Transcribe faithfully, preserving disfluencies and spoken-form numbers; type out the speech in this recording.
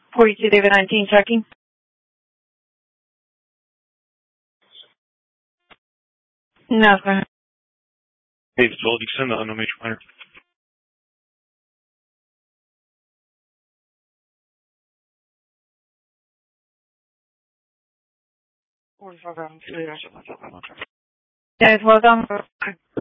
forty-two David nineteen checking. No, sir. David twelve, you send the unknown major minor. Yes, well done.